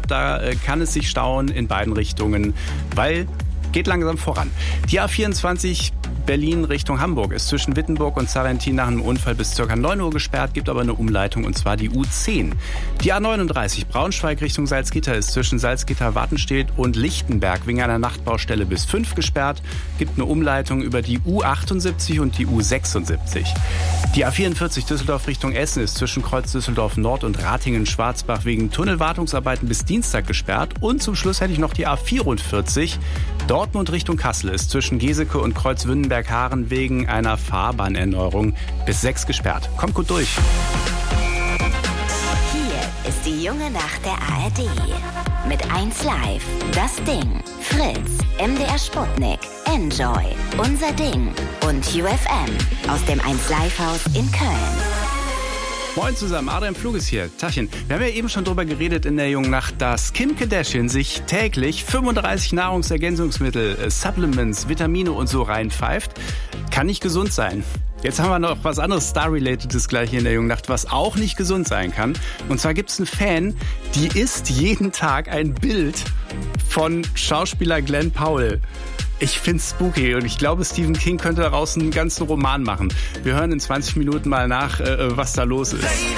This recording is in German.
Nord, da kann es sich stauen in beiden Richtungen, weil geht langsam voran. Die A24 Berlin Richtung Hamburg ist zwischen Wittenburg und Sarrentin nach einem Unfall bis ca. 9 Uhr gesperrt, gibt aber eine Umleitung und zwar die U10. Die A39 Braunschweig Richtung Salzgitter ist zwischen Salzgitter-Wattenstedt und Lichtenberg wegen einer Nachtbaustelle bis 5 gesperrt, gibt eine Umleitung über die U78 und die U76. Die A44 Düsseldorf Richtung Essen ist zwischen Kreuz Düsseldorf Nord und Ratingen-Schwarzbach wegen Tunnelwartungsarbeiten bis Dienstag gesperrt und zum Schluss hätte ich noch die A44 Dortmund Richtung Kassel ist zwischen Geseke und Kreuz Wünnenberg-Haaren wegen einer Fahrbahnerneuerung bis 6 gesperrt. Kommt gut durch. Hier ist die junge Nacht der ARD. Mit 1 Live, Das Ding, Fritz, MDR Sputnik, Enjoy, Unser Ding und UFM aus dem 1 Live Haus in Köln. Moin zusammen, Adrian Flug ist hier. Tachchen. Wir haben ja eben schon drüber geredet in der jungen Nacht, dass Kim Kardashian sich täglich 35 Nahrungsergänzungsmittel, Supplements, Vitamine und so reinpfeift. Kann nicht gesund sein. Jetzt haben wir noch was anderes Star-Relatedes gleich hier in der jungen Nacht, was auch nicht gesund sein kann. Und zwar gibt es einen Fan, die isst jeden Tag ein Bild von Schauspieler Glenn Powell. Ich find's spooky und ich glaube, Stephen King könnte daraus einen ganzen Roman machen. Wir hören in 20 Minuten mal nach, was da los ist.